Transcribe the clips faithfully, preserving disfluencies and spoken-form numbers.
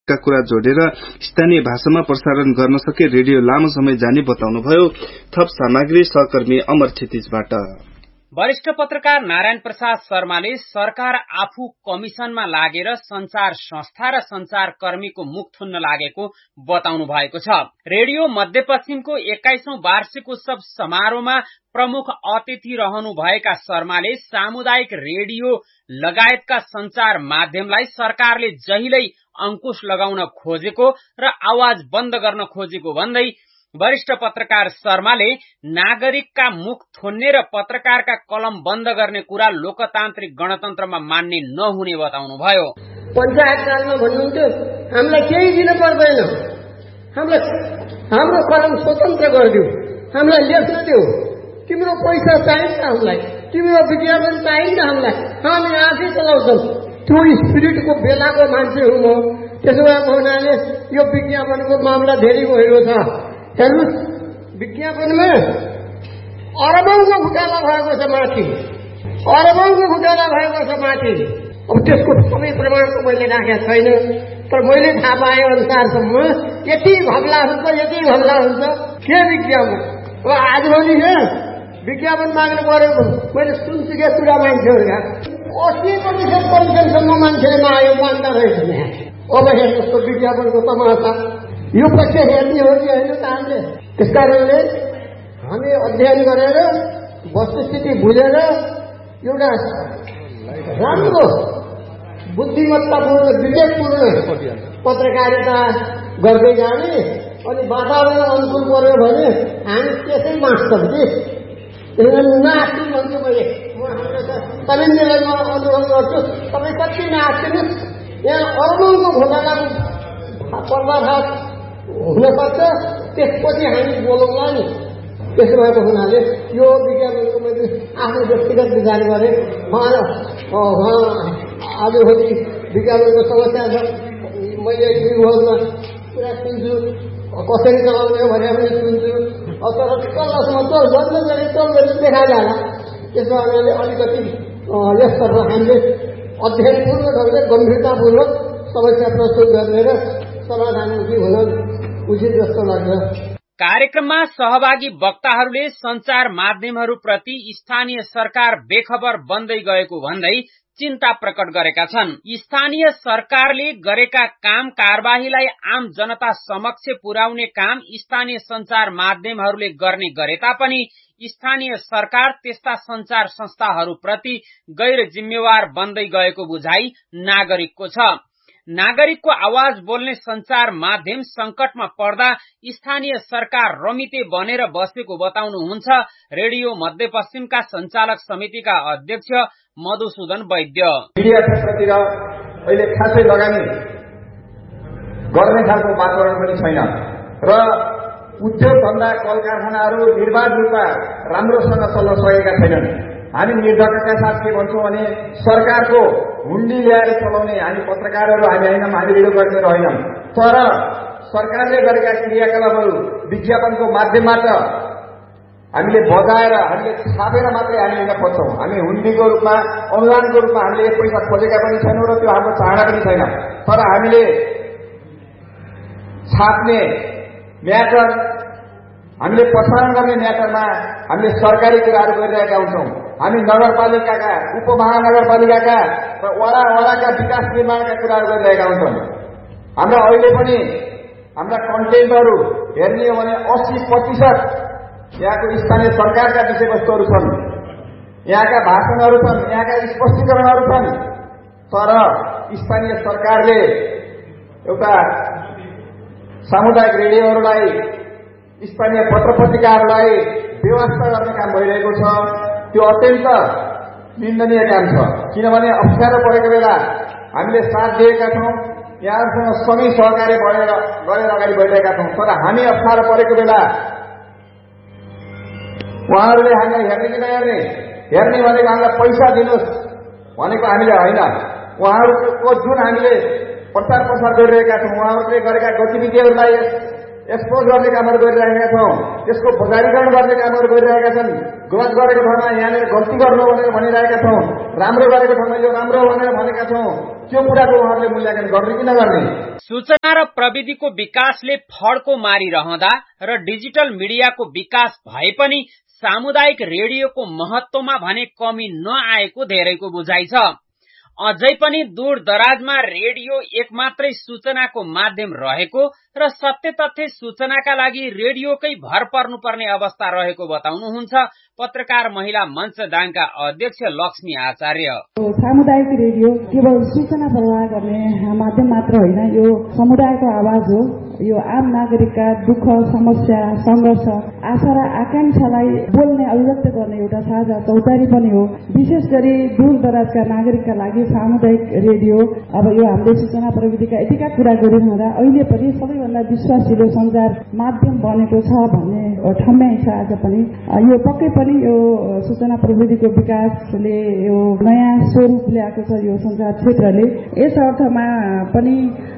का कुरा जोडेर स्थानीय भाषामा प्रसारण गर्न सके रेडियो लामो समय जाने बताउनुभयो। थप सामग्री सहकर्मी अमर क्षितिजबाट। वरिष्ठ पत्रकार नारायण प्रसाद शर्माले सरकार आफू कमिसनमा लागेर संचार संस्था र संचार कर्मीको मुख थुन्न लागेको बताउनु भएको छ। रेडियो मध्यपश्चिमको एक्काइसौं वार्षिक उत्सव समारोहमा प्रमुख अतिथि रहनु भएका शर्माले सामुदायिक रेडियो लगायतका संचार माध्यमलाई सरकारले जहिल्यै अंकुश लगाउन खोजेको र आवाज बन्द गर्न खोजेको भन्दै वरिष्ठ पत्रकार शर्माले नागरिकका मुख थोन्ने र पत्रकारका कलम बन्द गर्ने कुरा लोकतान्त्रिक गणतन्त्रमा मान्ने नहुने बताउनुभयो। पञ्चायत कालमा भन्नुहुन्थ्यो हामीलाई केही दिन पर्दैन, हामीलाई हाम्रो कलम स्वतन्त्र गरिदिऊ, हामीलाई लेख्न दिऊ, तिम्रो पैसा चाहिन्छ हामीलाई, तिम्रो विज्ञापन चाहिन्छ हामीलाई, हामी आफै चलाउँछौँ। त्यो स्पिरिटको बेलाको मान्छे हुँ म। त्यसो भएको हुनाले यो विज्ञापनको मामला धेरै गहिरो छ। हेर्नुहोस्, विज्ञापनमा अरबौंको घोटाला भएको छ माथि, अरबौंको घोटाला भएको छ माथि। अब त्यसको सबै प्रमाण त मैले राखेको छैन, तर मैले थाहा पाए अनुसारसम्म यति घपला हुन्छ, यति घपला हुन्छ के विज्ञापन। अब आजभोलि विज्ञापन माग्नु परेको मैले सुनसुके कुरा मान्छेहरूका अस्सी प्रतिशत कमिसनसम्म मान्छेले माग्यो मान्दा रहेछ। अब हेर्नुहोस् त विज्ञापनको तमासा। यो पक्ष हेर्ने हो कि होइन त हामीले। त्यस कारणले हामी अध्ययन गरेर वस्तुस्थिति बुझेर एउटा राम्रो बुद्धिमत्तापूर्ण विवेकपूर्ण पत्रकारिता गर्दै जाने अनि वातावरण अनुकूल पर्यो भने हामी त्यसै बाँच्छौँ कि नाच्नु भन्छु मैले। तमिललाई म अनुरोध गर्छु, तपाईँ कति नाच्नुहोस्। यहाँ अरबौंको घोटालाको पर्दाफास हुन सक्छ, त्यसपछि हामी बोलौँला नि। त्यसो भएको हुनाले यो विज्ञापनको मैले आफ्नो व्यक्तिगत विचार गरेँ। आजभोलि विज्ञापनको समस्या छ, मैले युगहरूमा कुरा सुन्छु, कसरी चलाउने भने पनि सुन्छु। तर तल्लासम्म तल बन्द गरी तल गरी देखा जाला। त्यसो हुनाले अलिकति यसतर्फ हामीले अध्ययनपूर्ण ढङ्गले गम्भीरतापूर्वक समस्या प्रस्तुत गर्ने र समाधानमुखी हुन उचित जस्तो लाग्छ। कार्यक्रममा सहभागी वक्ताहरूले संचार माध्यमहरूप्रति स्थानीय सरकार बेखबर बन्दै गएको भन्दै चिन्ता प्रकट गरेका छन्। स्थानीय सरकारले गरेका काम कारबाहीलाई आम जनता समक्ष पुर्याउने काम स्थानीय संचार माध्यमहरूले गर्ने गरे तापनि स्थानीय सरकार त्यस्ता संचार संस्थाहरूप्रति गैर जिम्मेवार बन्दै गएको बुझाइ नागरिकको छ। नागरिकको आवाज बोल्ने संचार माध्यम संकटमा पर्दा स्थानीय सरकार रमिते बनेर बसेको बताउनुहुन्छ रेडियो मध्यपश्चिमका संचालक समितिका अध्यक्ष मधुसूदन वैद्य। मिडिया क्षेत्रतिर अहिले खासै लगानी गर्ने खालको वातावरण पनि छैन र उद्योग धन्दा कल कारखानाहरू निर्बाध रूपमा राम्रोसँग चल्न सकेका छैनन्। हामी निर्धक्कका साथ के भन्छौँ भने सरकारको हुन्डी ल्याएर चलाउने हामी पत्रकारहरू हामी होइनौँ, हामी रेडियो कर्मीहरू होइनौँ। तर सरकारले गरेका क्रियाकलापहरू विज्ञापनको माध्यमबाट हामीले बजाएर हामीले छापेर मात्रै हामी लिन खोज्छौँ। हामी हुन्डीको रूपमा अनुदानको रूपमा हामीले एक पैसा खोजेका पनि छैनौँ र त्यो हाम्रो चाहना पनि छैन। तर हामीले छाप्ने म्याटर, हामीले प्रसारण गर्ने म्याटरमा हामीले सरकारी कुराहरू गरिरहेका हुन्छौँ। हामी नगरपालिकाका, उपमहानगरपालिकाका र वडा वडाका विकास निर्माणका कुराहरू गरिरहेका हुन्छौँ। हाम्रा अहिले पनि हाम्रा कन्टेन्टहरू हेर्ने हो भने अस्सी प्रतिशत यहाँको स्थानीय सरकारका विषयवस्तुहरू छन्, यहाँका भाषणहरू छन्, यहाँका स्पष्टीकरणहरू छन्। तर स्थानीय सरकारले एउटा सामुदायिक रेडियोहरूलाई, स्थानीय पत्र पत्रिकाहरूलाई व्यवस्था गर्ने काम भइरहेको छ। त्यो अत्यन्त निन्दनीय काम छ। किनभने अप्ठ्यारो परेको बेला हामीले साथ दिएका छौँ, यहाँहरूसँग सँगै सहकार्य बढेर गरेर अगाडि बढिरहेका छौँ। तर हामी अप्ठ्यारो परेको बेला उहाँहरूले हामीलाई हेर्ने कि नहेर्ने, हेर्ने भनेको हामीलाई पैसा दिनुहोस् भनेको हामीले होइन। उहाँहरूको जुन हामीले प्रचार प्रसार गरिरहेका छौँ, उहाँहरूले गरेका गतिविधिहरूलाई एक्सपोज गर्ने कामहरू गरिरहेका छौँ, त्यसको बजारीकरण गर्ने कामहरू गरिरहेका छन्। गलत गरेको ठाउँमा यहाँनिर गल्ती गर्नु भनेर भनिरहेका छौँ, राम्रो गरेको ठाउँमा यो राम्रो भनेर भनेका छौँ। त्यो कुराको उहाँहरूले मूल्याङ्कन गर्ने कि नगर्ने? सूचना र प्रविधिको विकासले फड्को मारिरहँदा र डिजिटल मिडियाको विकास भए पनि सामुदायिक रेडियोको महत्वमा भने कमी नआएको धेरैको बुझाइ छ। अझै पनि दूर दराजमा रेडियो एक मात्रै सूचनाको माध्यम रहेको र सत्य तथ्य सूचनाका लागि रेडियोकै भर पर्नुपर्ने अवस्था रहेको बताउनुहुन्छ पत्रकार महिला मञ्च दाङका अध्यक्ष लक्ष्मी आचार्य। सामुदायिक रेडियो केवल सूचना प्रवाह गर्ने माध्यम मात्र होइन, यो समुदायको आवाज हो। यो आम नागरिकका दुःख, समस्या, संघर्ष, आशा र आकांक्षालाई बोल्ने, अभिव्यक्त गर्ने एउटा साझा चौतारी पनि हो। विशेष गरी दूर दराजका नागरिकका लागि सामुदायिक रेडियो, अब यो हामीले सूचना प्रविधिका यतिका कुरा गरिरहँदा अहिले पनि सबैभन्दा विश्वासिलो सञ्चार माध्यम बनेको छ भन्ने ठम्याइ छ। आज पनि यो पक्कै पनि यो सूचना प्रविधिको विकासले यो नयाँ स्वरूप ल्याएको छ यो सञ्चार क्षेत्रले। यस अर्थमा पनि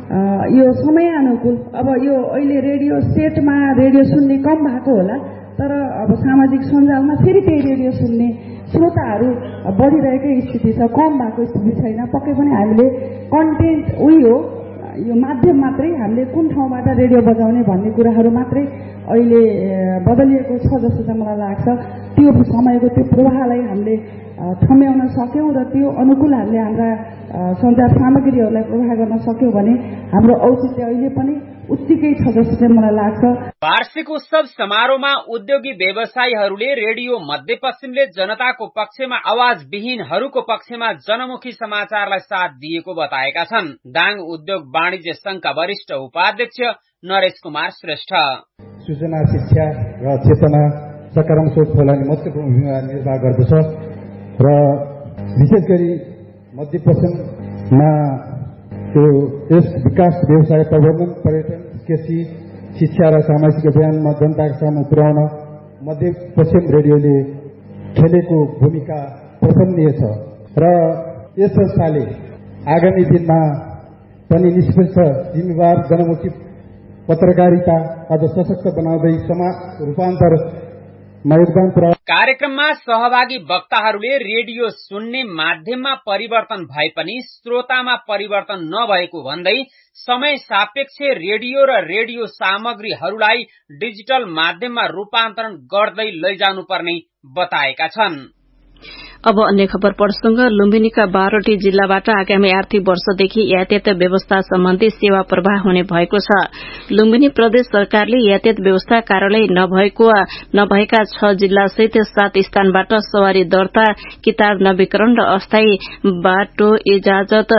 यो समय अनुकूल, अब यो अहिले रेडियो सेटमा रेडियो सुन्ने कम भएको होला, तर अब सामाजिक सञ्जालमा फेरि त्यही रेडियो सुन्ने श्रोताहरू बढिरहेकै स्थिति छ, कम भएको स्थिति छैन। पक्कै पनि हामीले कन्टेन्ट उही हो, यो माध्यम मात्रै, हामीले कुन ठाउँबाट रेडियो बजाउने भन्ने कुराहरू मात्रै अहिले बदलिएको छ जस्तो चाहिँ मलाई लाग्छ। त्यो समयको त्यो प्रवाहलाई हामीले थम्याउन सक्यौं र त्यो अनुकूल हामीले हाम्रा सञ्चार सामग्रीहरूलाई प्रवाह गर्न सक्यौं भने हाम्रो औचित्य अहिले पनि उत्तिकै छ जस्तो चाहिँ मलाई लाग्छ। वार्षिक उत्सव समारोहमा उद्योगी व्यवसायीहरूले रेडियो मध्यपश्चिमले जनताको पक्षमा आवाज विहीनहरूको पक्षमा जनमुखी समाचारलाई साथ दिएको बताएका छन्। दाङ उद्योग वाणिज्य संघका वरिष्ठ उपाध्यक्ष नरेश कुमार श्रेष्ठ। सूचना, शिक्षा र चेतना सकारात्मक फैलाउने महत्वपूर्ण भूमिका निर्वाह गर्दछ र विशेष गरी मध्यपश्चिममा त्यो यस विकास, व्यवसाय प्रबन्धन, पर्यटन, कृषि, शिक्षा र सामाजिक अभियानमा जनताको सामु पुर्याउन मध्यपश्चिम रेडियोले खेलेको भूमिका प्रशंसनीय छ र यस संस्थाले आगामी दिनमा पनि निष्पक्ष, जिम्मेवार, जनमुखी पत्रकारिता अझ सशक्त बनाउँदै समाज रूपान्तर कार्यक्रममा सहभागी वक्ताहरूले रेडियो सुन्ने माध्यममा परिवर्तन भए पनि श्रोतामा परिवर्तन नभएको भन्दै समय सापेक्ष रेडियो र रेडियो सामग्रीहरूलाई डिजिटल माध्यममा रूपान्तरण गर्दै लैजानुपर्ने बताएका छन्। अब अन्य खबर प्रसंग लुम्बिनीका बाह्रवटी जिल्लाबाट आगामी आर्थिक वर्षदेखि यातायात व्यवस्था सम्बन्धी सेवा प्रवाह हुने भएको छ। लुम्बिनी प्रदेश सरकारले यातायात व्यवस्था कार्यालय नभएको नभएका छ जिल्ला सहित सात स्थानबाट सवारी दर्ता, किताब नवीकरण र अस्थायी बाटो इजाजत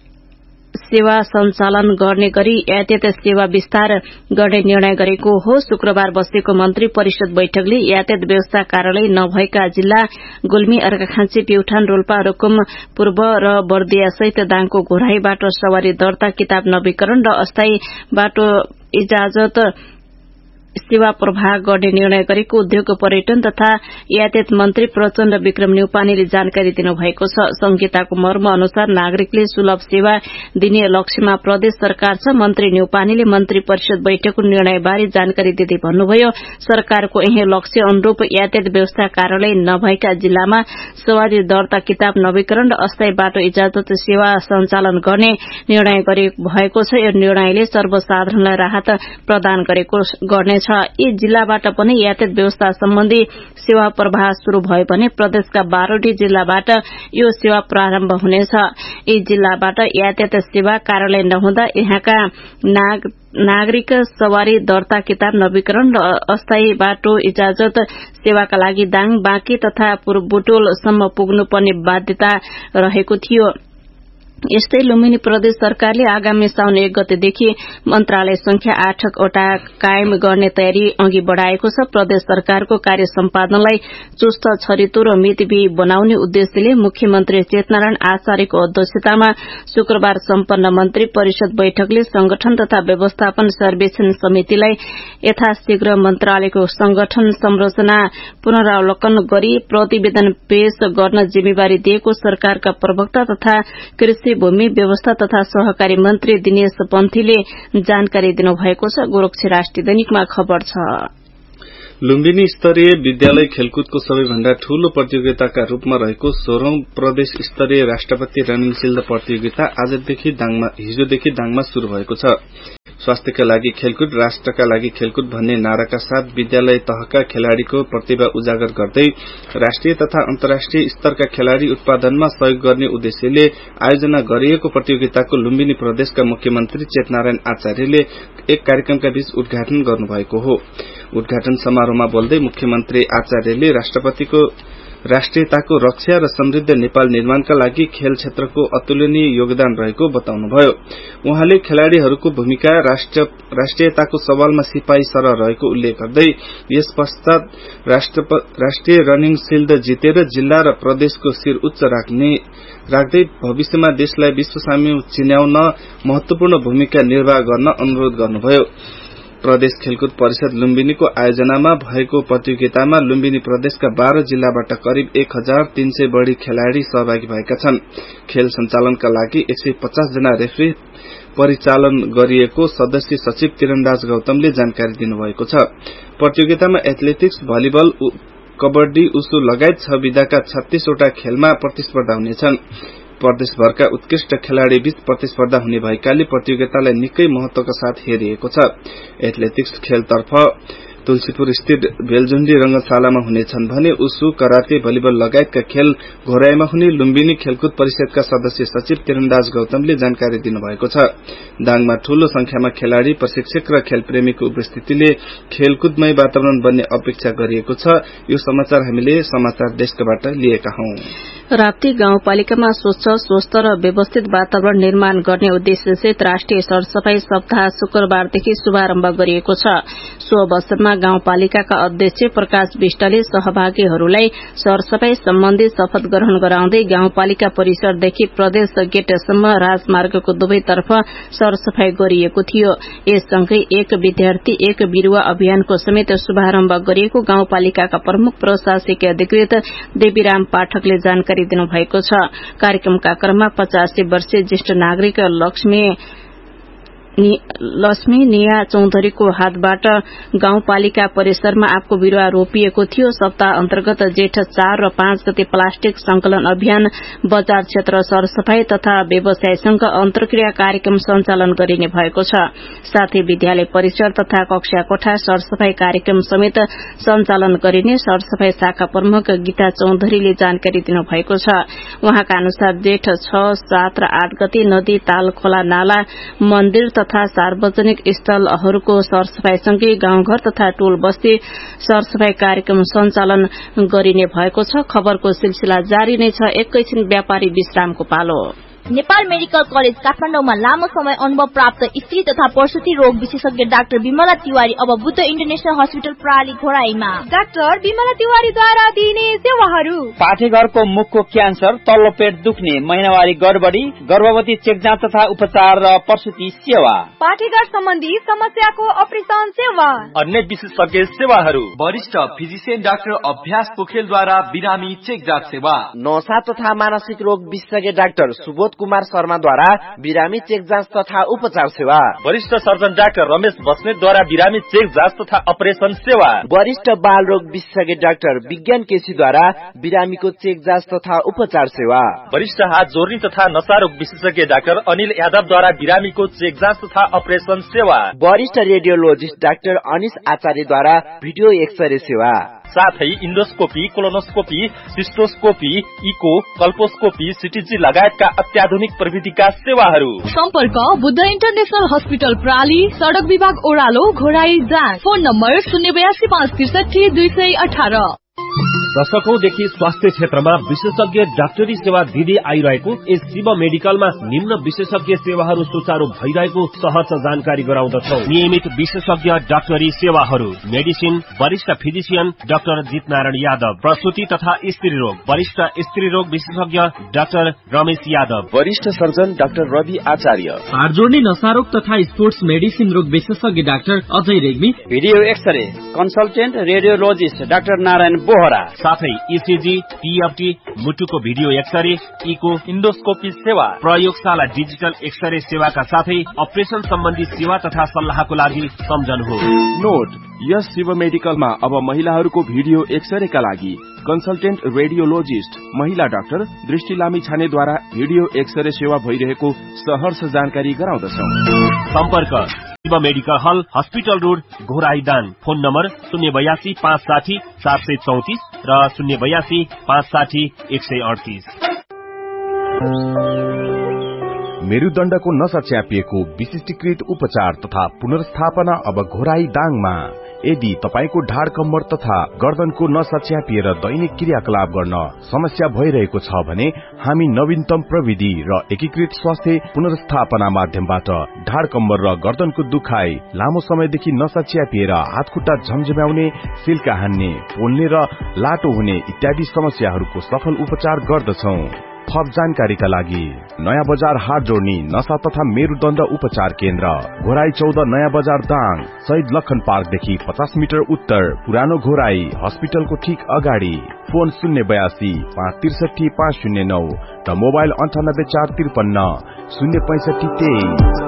सेवा सञ्चालन गर्ने गरी यातायात सेवा विस्तार गर्ने निर्णय गरेको हो। शुक्रबार बसेको मन्त्री परिषद बैठकले यातायात व्यवस्था कार्यालय नभएका जिल्ला गुल्मी, अर्घाखाँची, प्युठान, रोल्पा, रुकुम पूर्व र बर्दिया सहित दाङको घोराईबाट सवारी दर्ता, किताब नवीकरण र अस्थायी बाटो इजाजत सेवा प्रवाह गर्ने निर्णय गरेको उद्योग, पर्यटन तथा यातायात मन्त्री प्रचण्ड विक्रम न्यौपानेले जानकारी दिनुभएको छ। संहिताको मर्म अनुसार नागरिकले सुलभ सेवा दिने लक्ष्यमा प्रदेश सरकार छ। मन्त्री न्यौपानेले मन्त्री परिषद बैठकको निर्णयबारे जानकारी दिँदै भन्नुभयो, सरकारको यही लक्ष्य अनुरूप यातायात व्यवस्था कार्यालय नभएका जिल्लामा सवारी दर्ता, किताब नवीकरण र अस्थायी बाटो इजाजत सेवा सञ्चालन गर्ने निर्णय भएको छ। यो निर्णयले सर्वसाधारणलाई राहत प्रदान गरेको गर्नेछ। यी जिल्लाबाट पनि यातायात व्यवस्था सम्बन्धी सेवा प्रवाह शुरू भयो भने प्रदेशका बाह्रवटी जिल्लाबाट यो सेवा प्रारम्भ हुनेछ। यी जिल्लाबाट यातायात सेवा कार्यालय नहुँदा यहाँका नाग नागरिक सवारी दर्ता, किताब नवीकरण र अस्थायी बाटो इजाजत सेवाका लागि दाङ, बाँके तथा बुटोलसम्म पुग्नुपर्ने बाध्यता रहेको थियो। यस्तै लुम्बिनी प्रदेश सरकारले आगामी साउन एक गतेदेखि मन्त्रालय संख्या आठवटा कायम गर्ने तयारी अघि बढ़ाएको छ। प्रदेश सरकारको कार्य सम्पादनलाई चुस्त, छरितो र मितव्ययी बनाउने उद्देश्यले मुख्यमन्त्री चेतनारायण आचार्यको अध्यक्षतामा शुक्रबार सम्पन्न मन्त्री परिषद बैठकले संगठन तथा व्यवस्थापन सर्वेक्षण समितिलाई यथाशीघ्र मन्त्रालयको संगठन संरचना पुनरावलोकन गरी प्रतिवेदन पेश गर्न जिम्मेवारी दिएको सरकारका प्रवक्ता तथा कृषि कृषि भूमि व्यवस्था तथा सहकारी मन्त्री दिनेश पन्थीले जानकारी दिनुभएको छ। गोरखा राष्ट्रिय दैनिकमा खबर छ। लुम्बिनी स्तरीय विद्यालय खेलकुदको सबैभन्दा ठूलो प्रतियोगिताका रूपमा रहेको सोह्रौं प्रदेश स्तरीय राष्ट्रपति रनिङ शिल्ड प्रतियोगिता आजदेखि दाङमा हिजोदेखि दाङमा शुरू भएको छ। स्वास्थ्यका लागि खेलकुद, राष्ट्रका लागि खेलकुद भन्ने नाराका साथ विद्यालय तहका खेलाड़ीको प्रतिभा उजागर गर्दै राष्ट्रिय तथा अन्तर्राष्ट्रिय स्तरका खेलाड़ी उत्पादनमा सहयोग गर्ने उद्देश्यले आयोजना गरिएको प्रतियोगिताको लुम्बिनी प्रदेशका मुख्यमन्त्री चेतनारायण आचार्यले एक कार्यक्रमका बीच उद्घाटन गर्नुभएको हो। उद्घाटन समारोहमा बोल्दै मुख्यमन्त्री आचार्यले राष्ट्रपतिको राष्ट्रियताको रक्षा र समृद्ध नेपाल निर्माणका लागि खेल क्षेत्रको अतुलनीय योगदान रहेको बताउनुभयो। उहाँले खेलाड़ीहरूको भूमिका राष्ट्रियताको सवालमा सिपाही सरह रहेको उल्लेख गर्दै यस पश्चात राष्ट्रिय रनिङ शिल्ड जितेर जिल्ला र प्रदेशको शिर उच्च राख्ने राख्दै भविष्यमा देशलाई विश्वसामु चिन्याउन महत्वपूर्ण भूमिका निर्वाह गर्न अनुरोध गर्नुभयो। प्रदेश खेलकुद परिषद लुम्बिनीको आयोजनामा भएको प्रतियोगितामा लुम्बिनी प्रदेशका बाह्र जिल्लाबाट करिब एक हजार तीन सय बढ़ी खेलाड़ी सहभागी भएका छन्। खेल सञ्चालनका लागि एक सय पचास जना रेफ्री परिचालन गरिएको सदस्य सचिव तीरन्दाज गौतमले जानकारी दिनुभएको छ। प्रतियोगितामा एथलेटिक्स, भलिबल, कबड्डी, उसु लगायत छ विधाका छत्तीसवटा खेलमा प्रतिस्पर्धा हुनेछन्। प्रदेशभरका उत्कृष्ट खेलाड़ी बीच प्रतिस्पर्धा हुने भएकाले प्रतियोगितालाई निकै महत्वका साथ हेरिएको छ। एथलेटिक्स खेलतर्फ तुलसीपुर स्थित बेलजुण्डी रंगशालामा हुनेछन् भने उसु, कराते, भलिबल लगायतका खेल घोराईमा हुने लुम्बिनी खेलकुद परिषदका सदस्य सचिव तीरन्दाज गौतमले जानकारी दिनुभएको छ। दाङमा ठूलो संख्यामा खेलाड़ी, प्रशिक्षक र खेलप्रेमीको उपस्थितिले खेलकुदमय वातावरण बन्ने अपेक्षा गरिएको छ। यो समाचार हामीले समाचार डेस्कबाट लिएका हौं। राप्ती गाउँपालिकामा स्वच्छ, स्वस्थ र व्यवस्थित वातावरण निर्माण गर्ने उद्देश्यसहित राष्ट्रिय सरसफाई सप्ताह शुक्रबारदेखि शुभारम्भ गरिएको छ। सो अवसरमा गाउँपालिकाका अध्यक्ष प्रकाश विष्टले सहभागीहरूलाई सरसफाई सम्बन्धी शपथ ग्रहण गराउँदै गाउँपालिका परिसरदेखि प्रदेश गेटसम्म राजमार्गको दुवैतर्फ सरसफाई गरिएको थियो। यससँगै एक विद्यार्थी एक बिरूवा अभियानको समेत शुभारम्भ गरिएको गाउँपालिकाका प्रमुख प्रशासकीय अधिकृत देवीराम पाठकले जानकारी दिनुभएको छ। कार्यक्रमका क्रममा पचासी वर्षीय ज्येष्ठ नागरिक लक्ष्मी लक्ष्मी निया चौधरीको हातबाट गाउँपालिका परिसरमा आँपको बिरूवा रोपिएको थियो। सप्ताह अन्तर्गत जेठ चार र पाँच गते प्लास्टिक संकलन अभियान, बजार क्षेत्र सरसफाई तथा व्यवसायसँग अन्तर्क्रिया कार्यक्रम सञ्चालन गरिने भएको छ। साथै विद्यालय परिसर तथा कक्षा कोठा सरसफाई कार्यक्रम समेत सञ्चालन गरिने सरसफाई शाखा प्रमुख गीता चौधरीले जानकारी दिनुभएको छ। उहाँका अनुसार जेठ छ, सात र आठ गते नदी, ताल, खोला, नाला, मन्दिर तथा सार्वजनिक स्थलहरूको सरसफाईसँगै गाउँघर तथा टोल बस्ती सरसफाई कार्यक्रम सञ्चालन गरिने भएको छ। खबरको सिलसिला जारी नै छ। एकैछिन व्यापारी विश्रामको पालो। नेपाल मेडिकल कलेज काठमाडौँमा लामो समय अनुभव प्राप्त स्त्री तथा प्रसूति रोग विशेषज्ञ डाक्टर विमला तिवारी अब Buddha international hospital प्राली घोराईमा। Doctor Bimala तिवारीद्वारा दिइने सेवाहरू: पाठेघरको मुखको क्यान्सर, तल्लो पेट दुख्ने, महिनावारी गडबडी, गर्भवती चेक जाँच तथा उपचार र प्रसूति सेवा, पाठेघर सम्बन्धी समस्याको अपरेसन सेवा, अन्य विशेषज्ञ सेवाहरू, वरिष्ठ फिजिशियन डाक्टर अभ्यास पोखरेलद्वारा बिरामी चेक जाँच सेवा, नसा तथा मानसिक रोग विशेषज्ञ डाक्टर सुबोध कुमार शर्माद्वारा बिरामी चेक जाँच तथा उपचार सेवा, वरिष्ठ सर्जन डाक्टर रमेश बस्नेतद्वारा बिरामी चेक जाँच तथा अपरेसन सेवा, वरिष्ठ बाल रोग विशेषज्ञ डाक्टर विज्ञान केसीद्वारा बिरामीको चेक जाँच तथा उपचार सेवा, वरिष्ठ हात जोर्नी तथा नशा रोग विशेषज्ञ डाक्टर अनिल यादवद्वारा बिरामीको चेक जाँच तथा अपरेसन सेवा, वरिष्ठ रेडियोलोजिस्ट डाक्टर अनिश आचार्यद्वारा भिडियो एक्सरे सेवा, साथै इन्डोस्कोपी, कोलोनोस्कोपी, सिस्टोस्कोपी, इको, कल्पोस्कोपी, सिटीजी लगायतका अत्याधुनिक प्रविधिका सेवाहरू। सम्पर्क बुद्ध इन्टरनेशनल हस्पिटल प्राली, सड़क विभाग ओह्रालो, घोराई जाँच। फोन नम्बर शून्य बयासी पाँच त्रिसठी दुई सय अठार। दशकौंदेखि स्वास्थ्य क्षेत्रमा विशेषज्ञ डाक्टरी सेवा दिँदै आइरहेको यस शिव मेडिकलमा निम्न विशेषज्ञ सेवाहरू सुचारू भइरहेको सहज जानकारी गराउँदछौ। नियमित विशेषज्ञ डाक्टरी सेवाहरू: मेडिसिन, वरिष्ठ फिजिशियन डाक्टर जितनारायण यादव, प्रसूति तथा स्त्री रोग, वरिष्ठ स्त्री रोग विशेषज्ञ डाक्टर रमेश यादव, वरिष्ठ सर्जन डाक्टर रवि आचार्य, हाड जोड्ने, नशा रोग तथा स्पोर्ट्स मेडिसिन रोग विशेषज्ञ doctor Ajay Regmi, video x-ray consultant radiologist doctor Narayan Bohra, साथै ईसीजी, पीएफटी, मुटुको भिडियो एक्सरे, इको, इन्डोस्कोपी सेवा, प्रयोगशाला डिजिटल एक्सरे सेवाका साथै अपरेशन सम्बन्धी सेवा तथा सल्लाहको लागि सम्झनुहोस्। नोट, यस शिव मेडिकलमा अब महिलाहरूको भिडियो एक्सरेका लागि कन्सल्टेन्ट रेडियोलोजिस्ट, महिला डाक्टर दृष्टि लामी छानेद्वारा भिडियो एक्सरे सेवा भइरहेको सहर्ष जानकारी गराउँदछौं। सम्पर्क शिव मेडिकल हल, हस्पिटल रोड, घोराईदाङ। फोन नम्बर शून्य बयासी पाँच साठी सात सय चौतिस र शून्य बयासी पाँच साठी एक सय अडतिस। मेरुदण्डको नसा च्यापिएको विशिष्टीकृत उपचार तथा पुनर्स्थापना अब घोराईदाङमा। यदि तपाईको ढाड कम्मर तथा गर्दनको नसा च्यापिएर दैनिक क्रियाकलाप गर्न समस्या भइरहेको छ भने हामी नवीनतम प्रविधि र एकीकृत स्वास्थ्य पुनर्स्थापना माध्यमबाट ढाड कम्मर र गर्दनको दुखाइ, लामो समयदेखि नसा च्यापिएर हातखुट्टा झमझम्याउने, सिल्का हान्ने, पोल्ने र लाटो हुने इत्यादि समस्याहरूको सफल उपचार गर्दछौं। थप जानकारीका लागि नयाँ बजार हाट जोड्ने नशा तथा मेरुदण्ड उपचार केन्द्र, घोराई चौध, नयाँ बजार दाङ, शहीद लखन पार्कदेखि पचास मिटर उत्तर, पुरानो घोराई हस्पिटलको ठीक अगाडि। फोन शून्य बयासी पाँच त्रिसठी पाँच शून्य नौ र मोबाइल अन्ठानब्बे चार त्रिपन्न शून्य पैंसठी तेइस।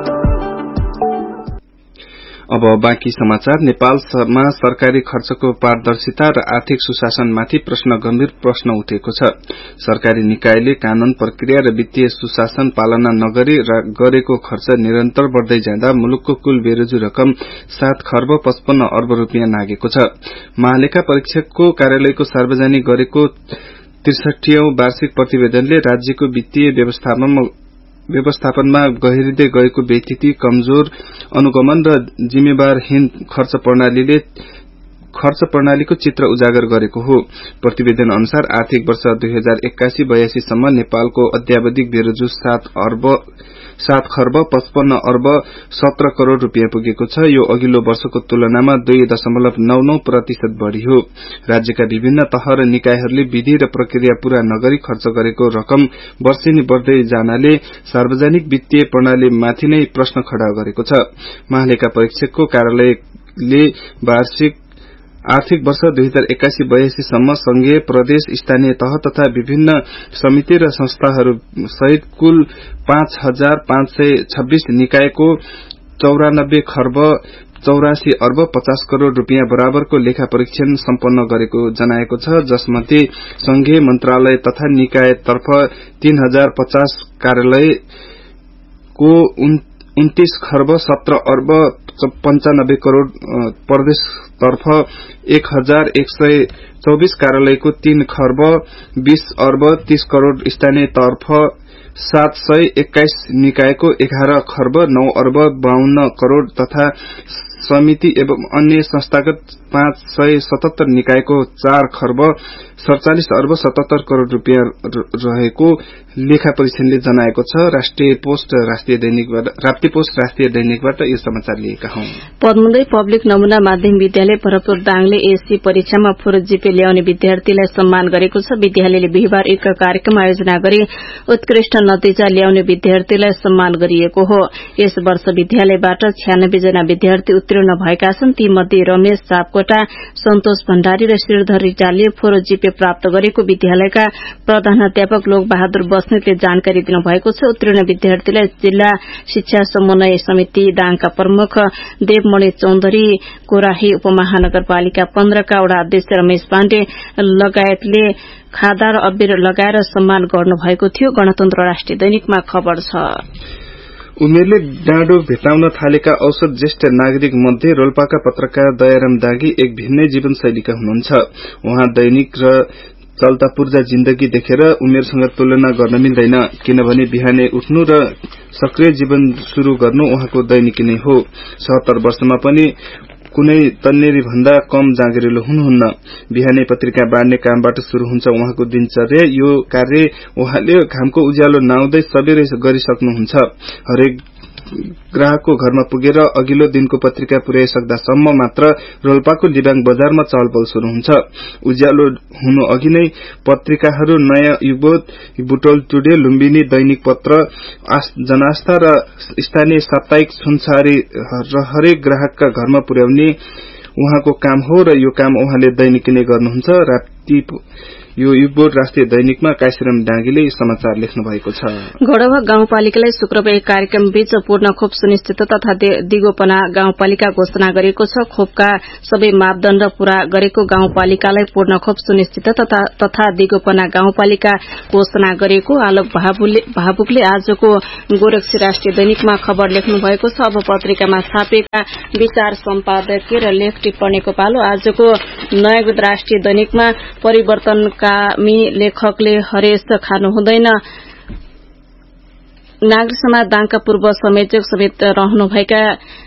अब बाँकी समाचार। नेपालमा सरकारी खर्चको पारदर्शिता र आर्थिक सुशासनमाथि प्रश्न गम्भीर प्रश्न उठेको छ। सरकारी निकायले कानून, प्रक्रिया र वित्तीय सुशासन पालना नगरी गरेको खर्च निरन्तर बढ़दै जाँदा मुलुकको कुल बेरोजु रकम सात खर्ब पचपन्न अर्ब रूपियाँ नागेको छ। महालेखा परीक्षकको कार्यालयको सार्वजनिक गरेको त्रिसठीऔं वार्षिक प्रतिवेदनले राज्यको वित्तीय व्यवस्थापनमा व्यवस्थापनमा गहिरिँदै गएको व्यतिथि, कमजोर अनुगमन र जिम्मेवारहीन खर्च प्रणालीले खर्च प्रणालीको चित्र उजागर गरेको हो। प्रतिवेदन अनुसार आर्थिक वर्ष दुई हजार एक्कासी बयासी सम्म नेपालको अत्यावधिक बेरोजु सात अर्ब सात खर्ब पचपन्न अर्ब सत्र करोड़ रूपियाँ पुगेको छ। यो अघिल्लो वर्षको तुलनामा दुई दशमलव नौ नौ प्रतिशत बढ़ी हो। राज्यका विभिन्न तह र निकायहरूले विधि र प्रक्रिया पूरा नगरी खर्च गरेको रकम वर्षेनी बढ़दै जानाले सार्वजनिक वित्तीय प्रणालीमाथि नै प्रश्न खड़ा गरेको छ। महालेखा परीक्षकको कार्यालयले वार्षिक आर्थिक वर्ष दुई हजार एक्कासी बयासी सम्म संघीय, प्रदेश, स्थानीय तह तथा विभिन्न समिति र संस्थाहरू सहित कुल पाँच हजार पाँच सय छब्बीस निकायको चौरानब्बे खर्ब चौरासी अर्ब पचास करोड़ रूपियाँ बराबरको लेखा परीक्षण सम्पन्न गरेको जनाएको छ, जसमध्ये संघीय मन्त्रालय तथा निकाय तर्फ तीन हजार पचास, कार्यालयको उन्तीस खर्ब सत्र अर्ब पंचानब्बे करोड़, प्रदेश तर्फ एक हजार एक सय चौबीस, कार्यालयको तीन खर्ब बीस अर्ब तीस करोड़, स्थानीय तर्फ सात सय एक्काइस, निकायको एघार खर्ब नौ अर्ब बाहन्न करोड़ तथा समिति एवं अन्य संस्थागत पाँच सय सतहत्तर, निकायको चार खर्ब सड़चालिस अर्ब सतहत्तर करोड़ रूपियाँ रहेको लेखा परीक्षणले जनाएको छ। राष्ट्रिय पोस्ट राष्ट्रिय दैनिकबाट राप्ती पोस्ट राष्ट्रिय दैनिकबाट यो समाचार लिएका हौं। पद्मोदय पब्लिक नमूना माध्यमिक विद्यालय भरतपुर दाङले एससी परीक्षामा फुरुट जिपे ल्याउने विद्यार्थीलाई सम्मान गरेको छ। विद्यालयले बिहिबार एक कार्यक्रम आयोजना गरी उत्कृष्ट नतिजा ल्याउने विद्यार्थीलाई सम्मान गरिएको हो। यस वर्ष विद्यालयबाट छयानब्बे जना विद्यार्थी उत्तीर्ण भएका छन्। ती मध्ये रमेश सापकोटा, सन्तोष भण्डारी र श्रीधर रिजालले फुरुट जिपे प्राप्त गरेको विद्यालयका प्रधानाध्यापक लोक बहादुर बस्नेतले जानकारी दिनुभएको छ। उत्तीर्ण विद्यार्थीलाई जिल्ला शिक्षा समन्वय समिति दाङका प्रमुख देवमणि चौधरी, कोराही उपमहानगरपालिका पन्ध्रका वडा अध्यक्ष रमेश पाण्डे लगायतले खादा र अबिर लगाएर सम्मान गर्नुभएको थियो। गणतन्त्र राष्ट्रिय दैनिकमा खबर छ। उमेरले डाँडो भेटाउन थालेका औसत ज्येष्ठ नागरिक मध्ये रोल्पाका पत्रकार दयाराम दागी एक भिन्नै जीवनशैलीका हुनुहुन्छ। उहाँ दैनिक र चल्ता पूर्जा जिन्दगी देखेर उमेरसँग तुलना गर्न मिल्दैन, किनभने बिहानै उठ्नु र सक्रिय जीवन शुरू गर्नु उहाँको दैनिकी नै हो। सत्तर वर्षमा पनि कुनै तन्नेरी भन्दा कम जाँगरिलो हुनुहुन्न। बिहानै पत्रिका बाँड्ने कामबाट शुरू हुन्छ उहाँको दिनचर्या। यो कार्य उहाँले घामको उज्यालो नआउँदै सबेरै गरिसक्नुहुन्छ। हरेक ग्राहकको घरमा पुगेर अघिल्लो दिनको पत्रिका पुर्याइसक्दासम्म मात्र रोल्पाको लिबाङ बजारमा चहलपहल शुरू हुन्छ। उज्यालो हुनु अघि नै पत्रिकाहरू नयाँ युगबोध, बुटोल टुडे, लुम्बिनी दैनिक पत्र, जनआस्था र स्थानीय साप्ताहिक छुनछारी हरेक ग्राहकका घरमा पुर्याउने उहाँको काम हो र यो काम उहाँले दैनिकी नै गर्नुहुन्छ। यो युगबोध राष्ट्रिय दैनिकमा काशीराम डाँगीले समाचार लेख्नु भएको छ। गढवा गाउँपालिकालाई शुक्रबार एक कार्यक्रम बीच पूर्ण खोप सुनिश्चित तथा दिगोपना गाउँपालिका घोषणा गरेको छ। खोपका सबै मापदण्ड पूरा गरेको गाउँपालिकालाई पूर्ण खोप सुनिश्चित तथा तथा दिगोपना गाउँपालिका घोषणा गरेको आलोक भावुकले आजको गोरक्षी राष्ट्रिय दैनिकमा खबर लेख्नु भएको छ। अब पत्रिकामा छापेका विचार सम्पादकीय र लेख टिप्पणीको पालो आजको नयाँ राष्ट्रिय दैनिकमा परिवर्तनका मी लेखकले हरेस खानु हुँदैन, नागरिक समाज दाङका पूर्व संयोजक समेत रहनुभएका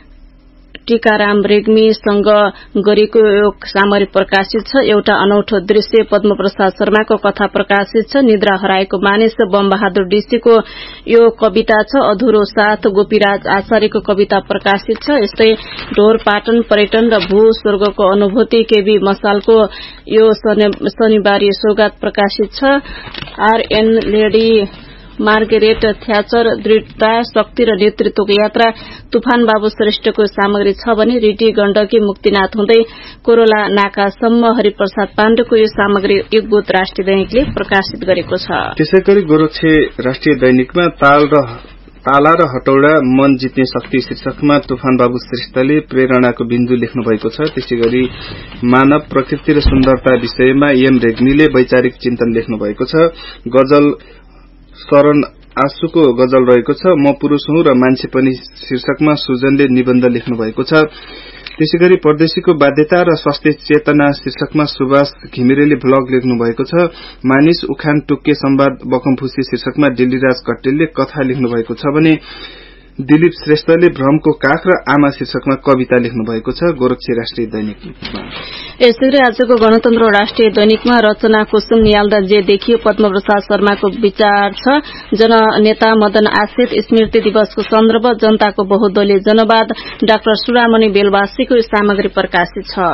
टीकाराम रेग्मीसँग गरेको एक सामरी प्रकाशित छ। एउटा अनौठो दृश्य पद्मप्रसाद शर्माको कथा प्रकाशित छ। निद्रा हराएको मानिस बमबहादुर डीसीको यो कविता छ। अधुरो साथ गोपीराज आचार्यको कविता प्रकाशित छ। यस्तै ढोरपाटन पर्यटन र भू स्वर्गको अनुभूति केबी मसालको यो शनिबारी सौगात प्रकाशित छ। आरएन लेडी मार्गरेट थ्याचर दृढता शक्ति र नेतृत्वको यात्रा तुफान बाबु श्रेष्ठको सामग्री छ भने रिटी गण्डकी मुक्तिनाथ हुँदै कोरोला नाकासम्म हरिप्रसाद पाण्डेको यो सामग्री युगबोध राष्ट्रिय दैनिकले प्रकाशित गरेको छ। त्यसैगरी गोरक्षे राष्ट्रिय दैनिकमा ताल र ताला र हटौडा मन जित्ने शक्ति शीर्षकमा तुफान बाबु श्रेष्ठले प्रेरणाको बिन्दु लेख्नु भएको छ। त्यसैगरी मानव प्रकृति र सुन्दरता विषयमा एम रेग्मीले वैचारिक चिन्तन लेख्नु भएको छ। गजल शरण आँसुको गजल रहेको छ। म पुरूष हुँ र मान्छे पनि शीर्षकमा सुजनले निबन्ध लेख्नु भएको छ। त्यसैगरी परदेशीको बाध्यता र स्वास्थ्य चेतना शीर्षकमा सुभाष घिमिरेले ब्लग लेख्नु भएको छ। मानिस उखान टुक्के संवाद बकमफुसी शीर्षकमा दिल्लीराज कट्टेलले कथा लेख्नु भएको छ भने दिलीप श्रेष्ठले भ्रमको काख र आमा शीर्षकमा कविता लेख्नु भएको छ। गोरक्षी राष्ट्रिय दैनिकमा यसरी आजको गणतन्त्र राष्ट्रिय दैनिकमा रचना कुसुम नियाल्दा जे देखियो पद्मप्रसाद शर्माको विचार छ। जननेता मदन आश्रित स्मृति दिवसको सन्दर्भ जनताको बहुदलीय जनवाद डाक्टर सुरामणि बेलवासीको सामग्री प्रकाशित छ।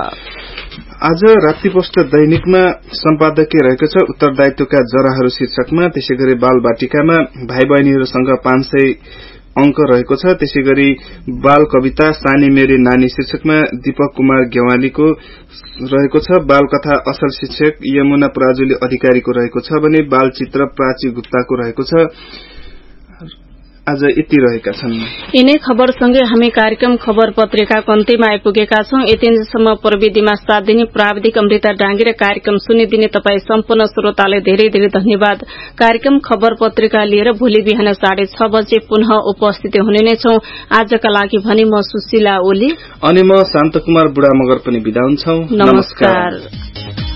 आज रात्रिपोस्ट दैनिकमा सम्पादकीय रहेको छ उत्तरदायित्वका जराहरू शीर्षकमा। त्यसैगरी बाल बाटिकामा भाइ बहिनीहरूसँग पाँच सय अंक रहेको छ। त्यसैगरी बाल कविता सानी मेरी नानी शीर्षकमा दीपक कुमार गेवालीको रहेको छ। बाल कथा असल शिक्षक यमुना पराजुली अधिकारीको रहेको छ भने बाल चित्र प्राची गुप्ताको रहेको छ। आज यति रहेका छन्। यिनै खबरसँगै हामी कार्यक्रम खबर पत्रिकाको अन्त्यमा आइपुगेका छौं। यतिसम्म प्रविधिमा साथ दिने प्राविधिक अमृता डाँगी र कार्यक्रम सुनिदिने तपाई सम्पूर्ण श्रोतालाई धेरै धेरै धन्यवाद। कार्यक्रम खबर पत्रिका लिएर भोलि बिहान साढे छ बजे पुनः उपस्थित हुने नै छौं। आजका लागि भने म सुशीला ओली अनि म शान्तकुमार बुढा मगर पनि बिदा हुन्छौं। नमस्कार।